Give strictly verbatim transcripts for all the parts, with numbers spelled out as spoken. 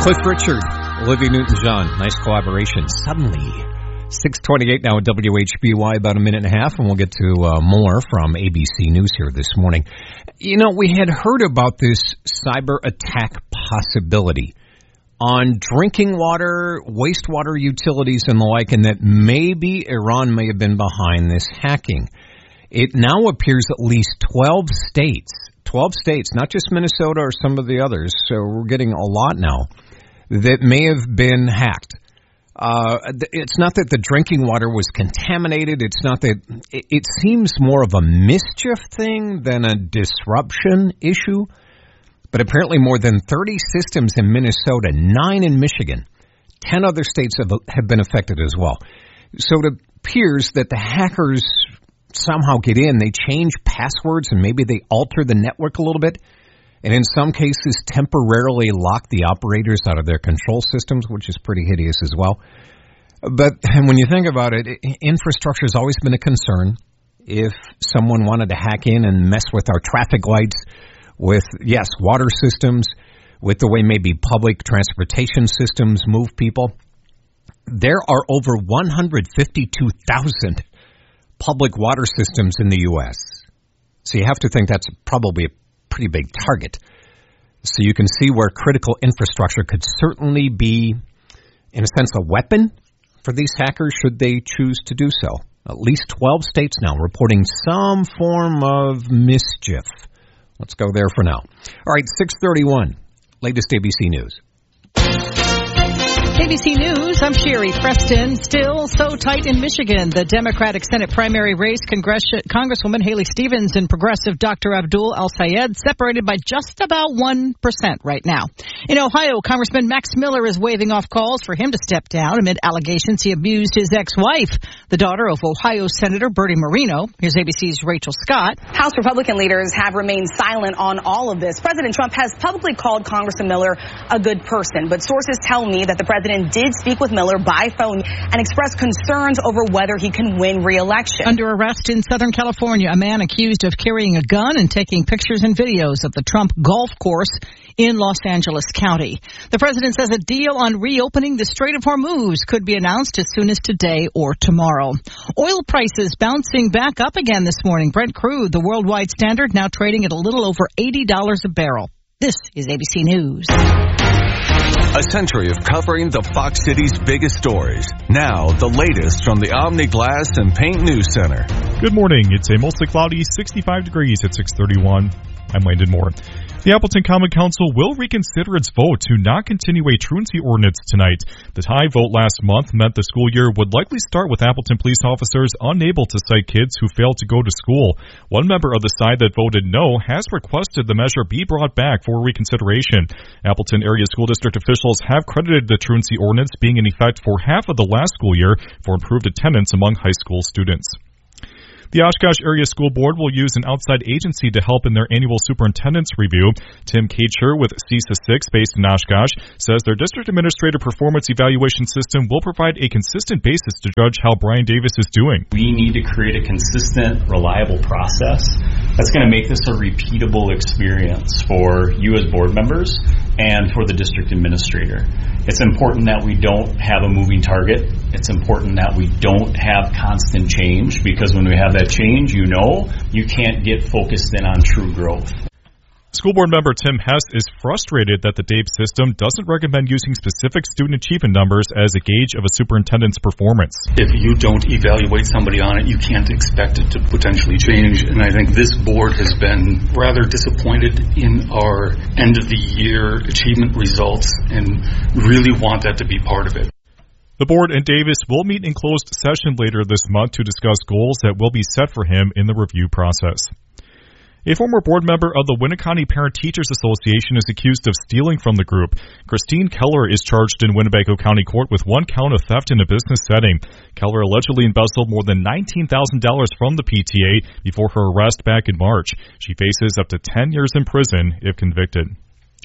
Cliff Richard, Olivia Newton-John. Nice collaboration. Suddenly. six twenty-eight now at W H B Y, about a minute and a half, and we'll get to uh, more from A B C News here this morning. You know, we had heard about this cyber attack possibility on drinking water, wastewater utilities, and the like, and that maybe Iran may have been behind this hacking. It now appears at least twelve states, twelve states, not just Minnesota or some of the others, so we're getting a lot now, that may have been hacked. Uh, it's not that the drinking water was contaminated. It's not that it, it seems more of a mischief thing than a disruption issue. But apparently more than thirty systems in Minnesota, nine in Michigan, ten other states have, have been affected as well. So it appears that the hackers somehow get in, they change passwords, and maybe they alter the network a little bit. And in some cases, temporarily lock the operators out of their control systems, which is pretty hideous as well. But when you think about it, infrastructure has always been a concern. If someone wanted to hack in and mess with our traffic lights, with, yes, water systems, with the way maybe public transportation systems move people, there are over one hundred fifty-two thousand public water systems in the U S. So you have to think that's probably a pretty big target. So you can see where critical infrastructure could certainly be, in a sense, a weapon for these hackers should they choose to do so. At least twelve states now reporting some form of mischief. Let's go there for now. All right, six thirty-one, latest A B C News. A B C News, I'm Sherry Preston. Still so tight in Michigan. The Democratic Senate primary race, Congress- Congresswoman Haley Stevens and progressive Doctor Abdul El-Sayed separated by just about one percent right now. In Ohio, Congressman Max Miller is waving off calls for him to step down amid allegations he abused his ex-wife, the daughter of Ohio Senator Bertie Moreno. Here's A B C's Rachel Scott. House Republican leaders have remained silent on all of this. President Trump has publicly called Congressman Miller a good person, but sources tell me that the president did speak with Miller by phone and expressed concerns over whether he can win re-election. Under arrest in Southern California, a man accused of carrying a gun and taking pictures and videos of the Trump golf course in Los Angeles County. The president says a deal on reopening the Strait of Hormuz could be announced as soon as today or tomorrow. Oil prices bouncing back up again this morning. Brent crude, the worldwide standard, now trading at a little over eighty dollars a barrel. This is A B C News. A century of covering the Fox City's biggest stories. Now, the latest from the Omni Glass and Paint News Center. Good morning. It's a mostly cloudy sixty-five degrees at six thirty-one. I'm Landon Moore. The Appleton Common Council will reconsider its vote to not continue a truancy ordinance tonight. The tie vote last month meant the school year would likely start with Appleton police officers unable to cite kids who failed to go to school. One member of the side that voted no has requested the measure be brought back for reconsideration. Appleton area school district officials have credited the truancy ordinance being in effect for half of the last school year for improved attendance among high school students. The Oshkosh Area School Board will use an outside agency to help in their annual superintendent's review. Tim Kacher with C I S A six, based in Oshkosh, says their district administrator performance evaluation system will provide a consistent basis to judge how Brian Davis is doing. We need to create a consistent, reliable process that's going to make this a repeatable experience for you as board members and for the district administrator. It's important that we don't have a moving target. It's important that we don't have constant change, because when we have that change, you know, you can't get focused in on true growth. School board member Tim Hess is frustrated that the D A B E system doesn't recommend using specific student achievement numbers as a gauge of a superintendent's performance. If you don't evaluate somebody on it, you can't expect it to potentially change. And I think this board has been rather disappointed in our end of the year achievement results and really want that to be part of it. The board and Davis will meet in closed session later this month to discuss goals that will be set for him in the review process. A former board member of the Winneconne Parent Teachers Association is accused of stealing from the group. Christine Keller is charged in Winnebago County Court with one count of theft in a business setting. Keller allegedly embezzled more than nineteen thousand dollars from the P T A before her arrest back in March. She faces up to ten years in prison if convicted.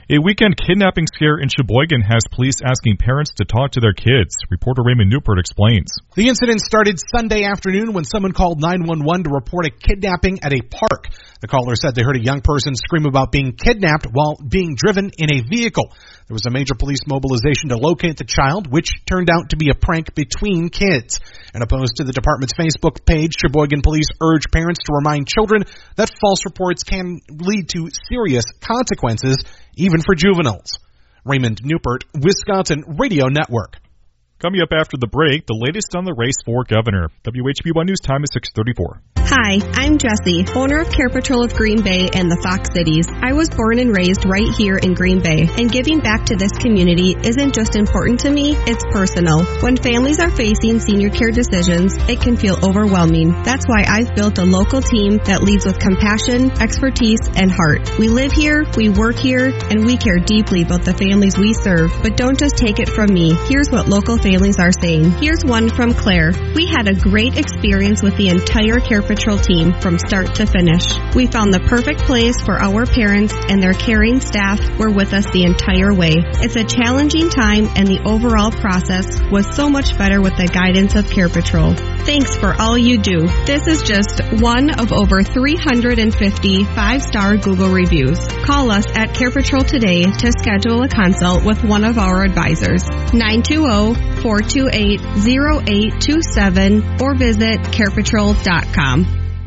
A weekend kidnapping scare in Sheboygan has police asking parents to talk to their kids. Reporter Raymond Newport explains. The incident started Sunday afternoon when someone called nine one one to report a kidnapping at a park. The caller said they heard a young person scream about being kidnapped while being driven in a vehicle. There was a major police mobilization to locate the child, which turned out to be a prank between kids. In a post to the department's Facebook page, Sheboygan police urge parents to remind children that false reports can lead to serious consequences, even for juveniles. Raymond Newport, Wisconsin Radio Network. Coming up after the break, the latest on the race for governor. W H B one News Time is six thirty-four. Hi, I'm Jessie, owner of Care Patrol of Green Bay and the Fox Cities. I was born and raised right here in Green Bay, and giving back to this community isn't just important to me, it's personal. When families are facing senior care decisions, it can feel overwhelming. That's why I've built a local team that leads with compassion, expertise, and heart. We live here, we work here, and we care deeply about the families we serve. But don't just take it from me. Here's what local families are saying. Here's one from Claire. We had a great experience with the entire Care Patrol team from start to finish. We found the perfect place for our parents, and their caring staff were with us the entire way. It's a challenging time, and the overall process was so much better with the guidance of Care Patrol. Thanks for all you do. This is just one of over three hundred fifty five-star Google reviews. Call us at Care Patrol today to schedule a consult with one of our advisors. nine two zero, four two eight, zero eight two seven or visit care patrol dot com.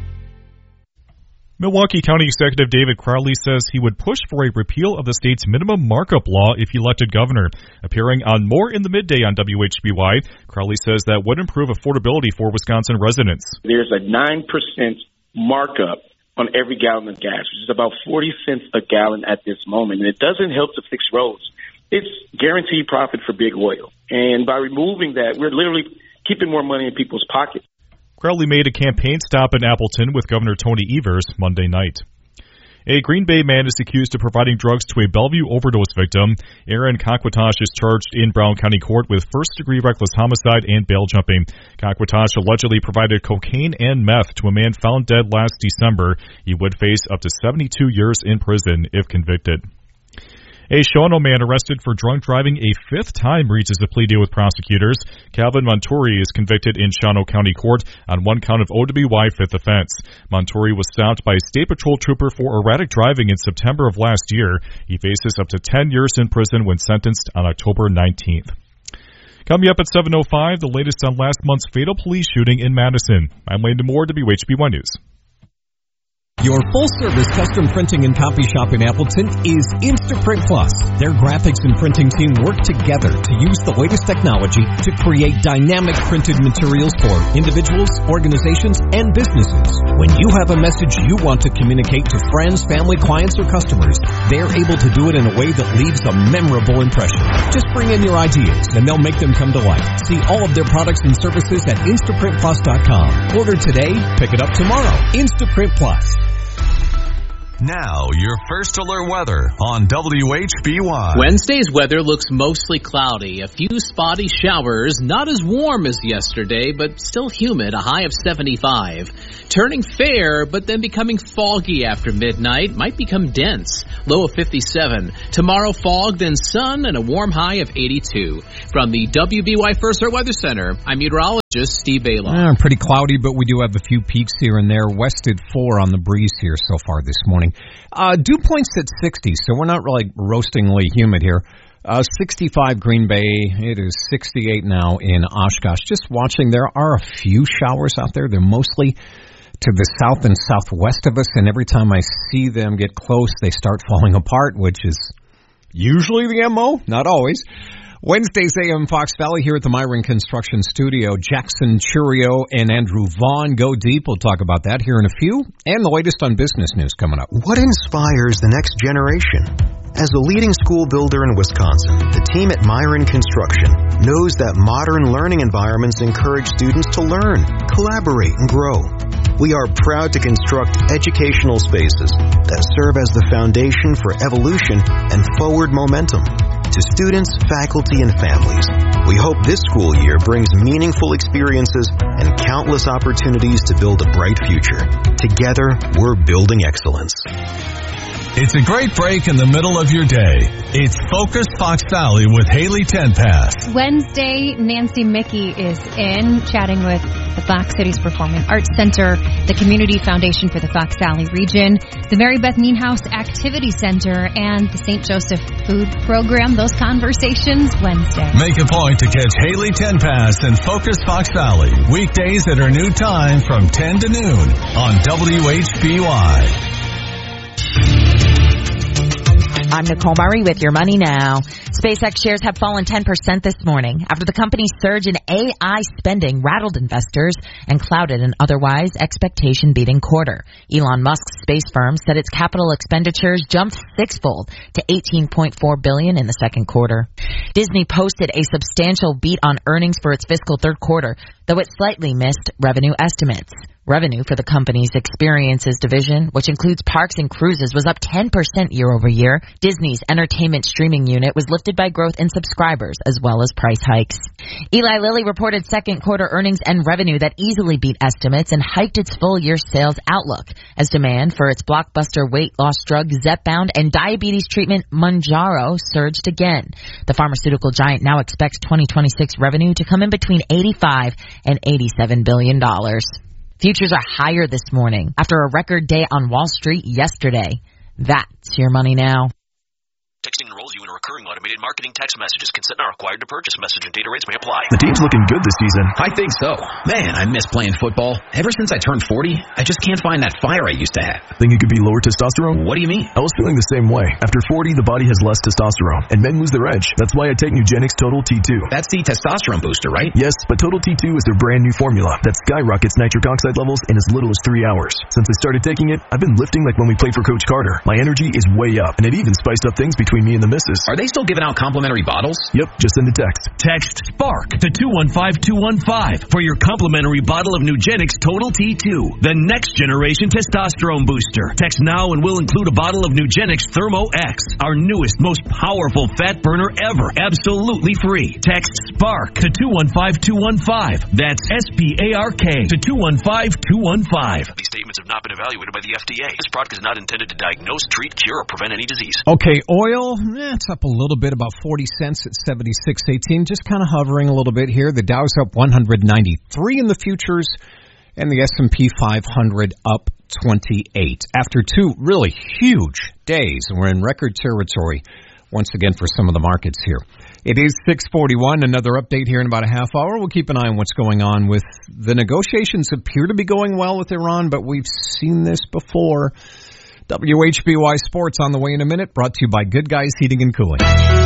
Milwaukee County Executive David Crowley says he would push for a repeal of the state's minimum markup law if elected governor. Appearing on More in the Midday on W H B Y, Crowley says that would improve affordability for Wisconsin residents. There's a nine percent markup on every gallon of gas, which is about forty cents a gallon at this moment, and it doesn't help to fix roads. It's guaranteed profit for big oil, and by removing that, we're literally keeping more money in people's pockets. Crowley made a campaign stop in Appleton with Governor Tony Evers Monday night. A Green Bay man is accused of providing drugs to a Bellevue overdose victim. Aaron Kakwatosh is charged in Brown County Court with first-degree reckless homicide and bail jumping. Kakwatosh allegedly provided cocaine and meth to a man found dead last December. He would face up to seventy-two years in prison if convicted. A Shawano man arrested for drunk driving a fifth time reaches a plea deal with prosecutors. Calvin Montouri is convicted in Shawano County Court on one count of O W I fifth offense. Montouri was stopped by a State Patrol trooper for erratic driving in September of last year. He faces up to ten years in prison when sentenced on October nineteenth. Coming up at seven oh five, the latest on last month's fatal police shooting in Madison. I'm Landon Moore, W H B one News. Your full-service custom printing and copy shop in Appleton is Instaprint Plus. Their graphics and printing team work together to use the latest technology to create dynamic printed materials for individuals, organizations, and businesses. When you have a message you want to communicate to friends, family, clients, or customers, they're able to do it in a way that leaves a memorable impression. Just bring in your ideas, and they'll make them come to life. See all of their products and services at Instaprint Plus dot com. Order today, pick it up tomorrow. Instaprint Plus. Now, your first alert weather on W H B Y. Wednesday's weather looks mostly cloudy. A few spotty showers, not as warm as yesterday, but still humid, a high of seventy-five. Turning fair, but then becoming foggy after midnight, might become dense, low of fifty-seven. Tomorrow, fog, then sun, and a warm high of eighty-two. From the W B Y First Alert Weather Center, I'm meteorologist Steve Bailoff. Uh, pretty cloudy, but we do have a few peaks here and there. West at four on the breeze here so far this morning. Uh, dew points at sixty, so we're not really roastingly humid here. Uh, sixty-five Green Bay. It is sixty-eight now in Oshkosh. Just watching, there are a few showers out there. They're mostly to the south and southwest of us, and every time I see them get close, they start falling apart, which is usually the M O, not always. Wednesday's A M Fox Valley here at the Myron Construction Studio. Jackson Churio and Andrew Vaughn go deep. We'll talk about that here in a few. And the latest on business news coming up. What inspires the next generation? As a leading school builder in Wisconsin, the team at Myron Construction knows that modern learning environments encourage students to learn, collaborate, and grow. We are proud to construct educational spaces that serve as the foundation for evolution and forward momentum. To students, faculty, and families, we hope this school year brings meaningful experiences and countless opportunities to build a bright future. Together, we're building excellence. It's a great break in the middle of your day. It's Focus Fox Valley with Haley Tenpass. Wednesday, Nancy Mickey is in, chatting with the Fox Cities Performing Arts Center, the Community Foundation for the Fox Valley region, the Mary Beth Nienhuis Activity Center, and the Saint Joseph Food Program. Those conversations Wednesday. Make a point to catch Haley Tenpass and Focus Fox Valley weekdays at her new time from ten to noon on W H B Y. I'm Nicole Murray with your Money Now. SpaceX shares have fallen ten percent this morning after the company's surge in A I spending rattled investors and clouded an otherwise expectation-beating quarter. Elon Musk's space firm said its capital expenditures jumped sixfold to eighteen point four billion dollars in the second quarter. Disney posted a substantial beat on earnings for its fiscal third quarter, though it slightly missed revenue estimates. Revenue for the company's experiences division, which includes parks and cruises, was up ten percent year over year. Disney's entertainment streaming unit was lifted by growth in subscribers as well as price hikes. Eli Lilly reported second quarter earnings and revenue that easily beat estimates and hiked its full year sales outlook as demand for its blockbuster weight loss drug Zepbound and diabetes treatment Mounjaro surged again. The pharmaceutical giant now expects twenty twenty-six revenue to come in between eighty-five and eighty-seven billion dollars. Futures are higher this morning after a record day on Wall Street yesterday. That's your Money Now. Texting enrolls you in a recurring automated marketing text messages. Consent not required to purchase. Message and data rates may apply. The team's looking good this season. I think so. Man, I miss playing football. Ever since I turned forty, I just can't find that fire I used to have. Think it could be lower testosterone? What do you mean? I was feeling the same way. After forty, the body has less testosterone, and men lose their edge. That's why I take Nugenix Total T two. That's the testosterone booster, right? Yes, but Total T two is their brand new formula that skyrockets nitric oxide levels in as little as three hours. Since I started taking it, I've been lifting like when we played for Coach Carter. My energy is way up, and it even spiced up things between me and the missus. Are they still giving out complimentary bottles? Yep, just send a text. Text SPARK to two one five two one five for your complimentary bottle of Nugenix Total T two, the next generation testosterone booster. Text now and we'll include a bottle of Nugenix Thermo X, our newest, most powerful fat burner ever, absolutely free. Text SPARK to two one five two one five. That's S P A R K to two one five two one five. These statements have not been evaluated by the F D A. This product is not intended to diagnose, treat, cure, or prevent any disease. Okay, oil, eh, it's up a little bit, about forty cents at seventy-six eighteen, just kind of hovering a little bit here. The Dow's up one hundred ninety-three in the futures, and the S and P five hundred up twenty-eight. After two really huge days, and we're in record territory once again for some of the markets here. It is six forty-one, another update here in about a half hour. We'll keep an eye on what's going on with the negotiations. Appear to be going well with Iran, but we've seen this before. W H B Y Sports on the way in a minute, brought to you by Good Guys Heating and Cooling.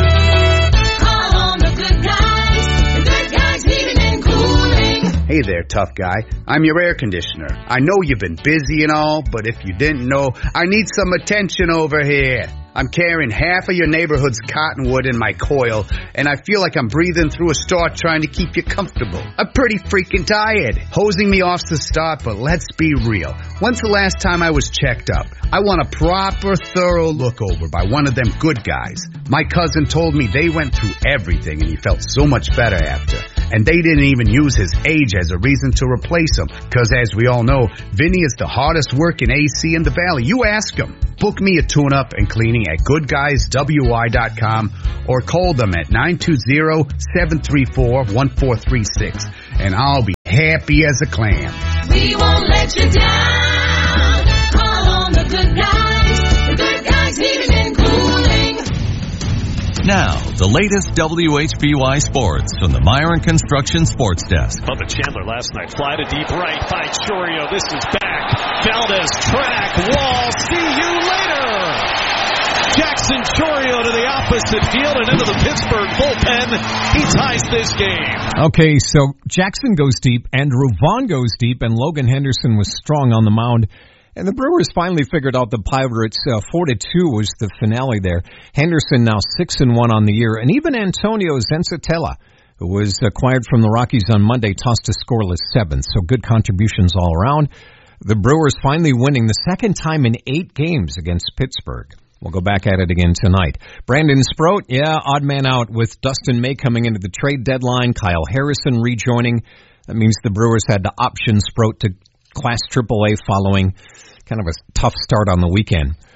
Call on the Good Guys, the Good Guys Heating and Cooling. Hey there, tough guy. I'm your air conditioner. I know you've been busy and all, but if you didn't know, I need some attention over here. I'm carrying half of your neighborhood's cottonwood in my coil, and I feel like I'm breathing through a straw trying to keep you comfortable. I'm pretty freaking tired. Hosing me off's the start, but let's be real. When's the last time I was checked up? I want a proper, thorough look over by one of them good guys. My cousin told me they went through everything, and he felt so much better after. And they didn't even use his age as a reason to replace him, because as we all know, Vinny is the hardest working A C in the valley. You ask him. Book me a tune-up and cleaning at good guys w y dot com or call them at nine two zero, seven three four, one four three six, and I'll be happy as a clam. We won't let you down. Call on the Good Guys, the Good Guys Heating and Cooling. Now, the latest W H B Y Sports from the Myron Construction Sports Desk. Bubba Chandler last night. Fly to deep right. Finds Chorio. This is back. Valdez track. Wall. See you later. Jackson Chorio to the opposite field and into the Pittsburgh bullpen. He ties this game. Okay, so Jackson goes deep. Andrew Vaughn goes deep. And Logan Henderson was strong on the mound. And the Brewers finally figured out the Pirates. Uh, four to two was the finale there. Henderson now six and one on the year. And even Antonio Zensatella, who was acquired from the Rockies on Monday, tossed a scoreless seventh. So good contributions all around. The Brewers finally winning the second time in eight games against Pittsburgh. We'll go back at it again tonight. Brandon Sproat, yeah, odd man out with Dustin May coming into the trade deadline. Kyle Harrison rejoining. That means the Brewers had to option Sproat to Class triple A following kind of a tough start on the weekend.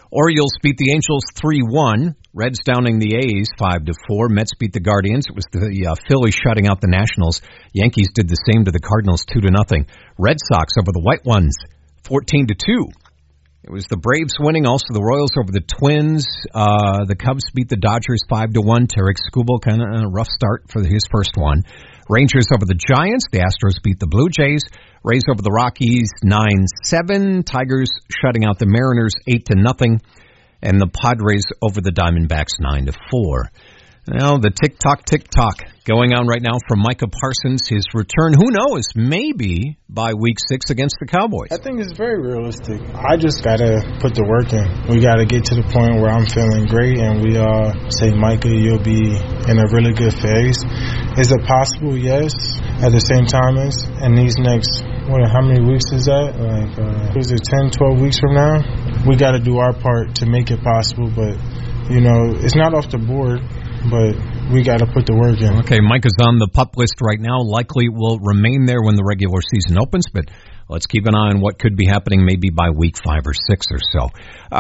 Orioles beat the Angels three one. Reds downing the A's five to four. Mets beat the Guardians. It was the uh, Phillies shutting out the Nationals. Yankees did the same to the Cardinals two to nothing. Red Sox over the White Ones fourteen to two. It was the Braves winning, also the Royals over the Twins. Uh, the Cubs beat the Dodgers five to one. Tarek Skubal, kind of a rough start for his first one. Rangers over the Giants. The Astros beat the Blue Jays. Rays over the Rockies nine seven. Tigers shutting out the Mariners eight to nothing. And the Padres over the Diamondbacks nine to four. Now, the tick-tock, tick-tock going on right now from Micah Parsons. His return, who knows, maybe by week six against the Cowboys. I think it's very realistic. I just got to put the work in. We got to get to the point where I'm feeling great and we uh, say, Micah, you'll be in a really good phase. Is it possible? Yes. At the same time, as in these next, what, how many weeks is that? Like, uh, is it ten, twelve weeks from now? We got to do our part to make it possible, but, you know, it's not off the board. But we got to put the work in. Okay, Micah's on the PUP list right now. Likely will remain there when the regular season opens, but let's keep an eye on what could be happening maybe by week five or six or so.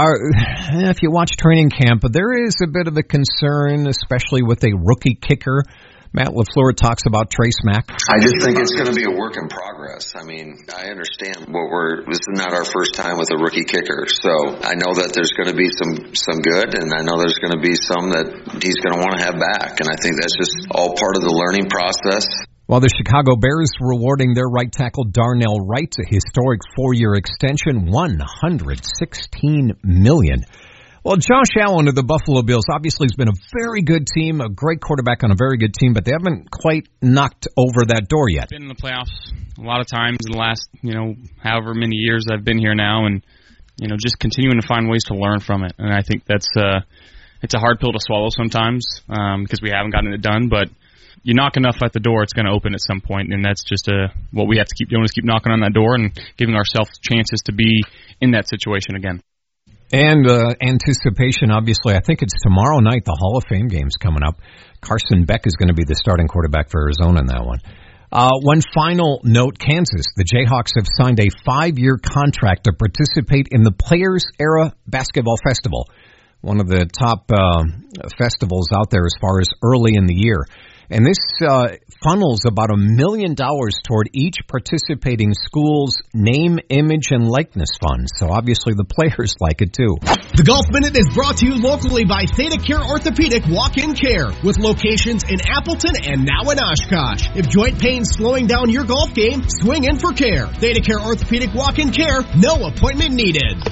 Uh, if you watch training camp, there is a bit of a concern, especially with a rookie kicker. Matt LaFleur talks about Trace Mack. I just think it's going to be a work in progress. I mean, I understand what we're, this is not our first time with a rookie kicker. So I know that there's going to be some, some good, and I know there's going to be some that he's going to want to have back. And I think that's just all part of the learning process. While the Chicago Bears rewarding their right tackle Darnell Wright a historic four-year extension, one hundred sixteen million dollars. Well, Josh Allen of the Buffalo Bills obviously has been a very good team, a great quarterback on a very good team, but they haven't quite knocked over that door yet. Been in the playoffs a lot of times in the last, you know, however many years I've been here now, and, you know, just continuing to find ways to learn from it. And I think that's uh, it's a hard pill to swallow sometimes um, because we haven't gotten it done, but you knock enough at the door, it's going to open at some point, and that's just uh, what we have to keep doing is keep knocking on that door and giving ourselves chances to be in that situation again. And uh, anticipation, obviously, I think it's tomorrow night, the Hall of Fame game's coming up. Carson Beck is going to be the starting quarterback for Arizona in that one. Uh, one final note, Kansas. The Jayhawks have signed a five-year contract to participate in the Players Era Basketball Festival, one of the top uh, festivals out there as far as early in the year. And this uh, funnels about a million dollars toward each participating school's name, image, and likeness fund. So obviously the players like it too. The Golf Minute is brought to you locally by Theta Care Orthopedic Walk-In Care with locations in Appleton and now in Oshkosh. If joint pain's slowing down your golf game, swing in for care. Theta Care Orthopedic Walk-In Care, no appointment needed.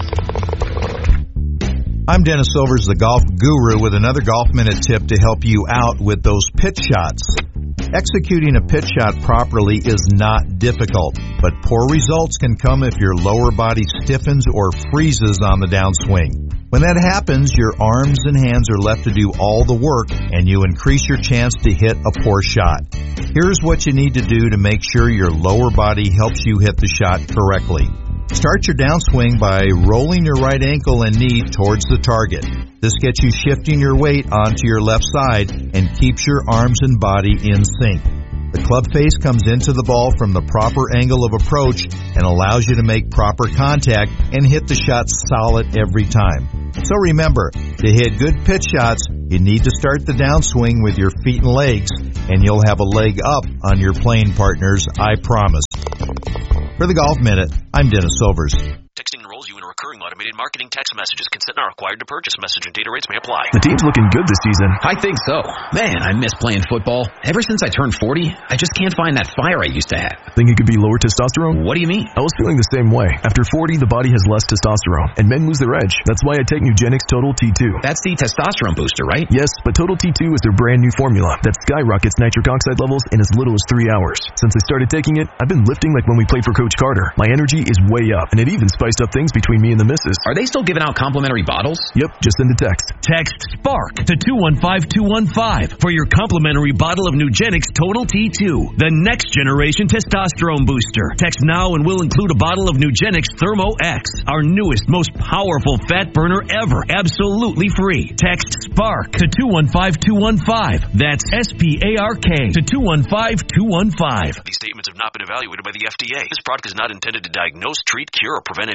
I'm Dennis Silvers, the golf guru, with another Golf Minute tip to help you out with those pitch shots. Executing a pitch shot properly is not difficult, but poor results can come if your lower body stiffens or freezes on the downswing. When that happens, your arms and hands are left to do all the work, and you increase your chance to hit a poor shot. Here's what you need to do to make sure your lower body helps you hit the shot correctly. Start your downswing by rolling your right ankle and knee towards the target. This gets you shifting your weight onto your left side and keeps your arms and body in sync. The club face comes into the ball from the proper angle of approach and allows you to make proper contact and hit the shot solid every time. So remember, to hit good pitch shots, you need to start the downswing with your feet and legs, and you'll have a leg up on your playing partners, I promise. For the Golf Minute, I'm Dennis Silvers. Texting enrolls you in a recurring automated marketing text messages. Consent not required to purchase. Message and data rates may apply. The team's looking good this season. I think so. Man, I miss playing football. Ever since I turned forty, I just can't find that fire I used to have. Think it could be lower testosterone? What do you mean? I was feeling the same way. After forty, the body has less testosterone, and men lose their edge. That's why I take Nugenix Total T two. That's the testosterone booster, right? Yes, but Total T two is their brand new formula that skyrockets nitric oxide levels in as little as three hours. Since I started taking it, I've been lifting like when we played for Coach Carter. My energy is way up, and it even spiced up things between me and the missus. Are they still giving out complimentary bottles? Yep, just send a text. Text SPARK to two one five two one five for your complimentary bottle of Nugenix Total T two, the next generation testosterone booster. Text now and we'll include a bottle of Nugenix Thermo X, our newest, most powerful fat burner ever, absolutely free. Text SPARK to two one five two one five. That's S P A R K to two one five two one five. These statements have not been evaluated by the F D A. This product is not intended to diagnose, treat, cure, or prevent any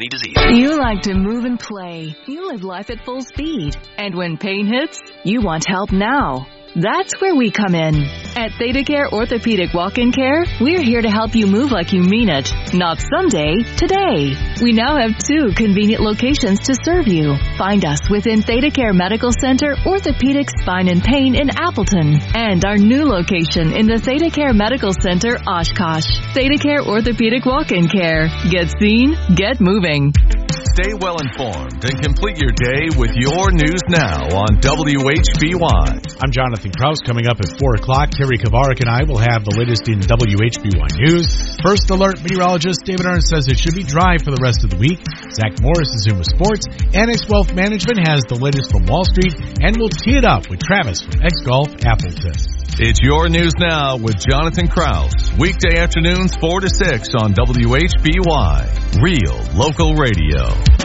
any disease. You like to move and play. You live life at full speed. And when pain hits, you want help now. That's where we come in. At ThedaCare Orthopedic Walk-In Care, we're here to help you move like you mean it. Not someday, today. We now have two convenient locations to serve you. Find us within ThedaCare Medical Center, Orthopedic Spine and Pain in Appleton, and our new location in the ThedaCare Medical Center, Oshkosh. ThedaCare Orthopedic Walk-In Care. Get seen, get moving. Stay well informed and complete your day with your news now on W H B Y. I'm Jonathan Kraus. Coming up at four o'clock, Terry Kavarik and I will have the latest in W H B Y news. First alert, meteorologist David Arndt says it should be dry for the rest of the week. Zach Morris is in with sports. Annex Wealth Management has the latest from Wall Street, and we'll tee it up with Travis from X Golf Appleton. It's your news now with Jonathan Kraus. Weekday afternoons four to six on W H B Y. Real local radio.